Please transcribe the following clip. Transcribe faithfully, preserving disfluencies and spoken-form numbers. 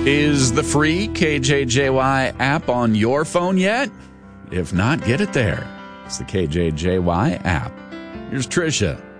Is the free K J J Y app on your phone yet? If not, get it there. It's the K J J Y app. Here's Trisha.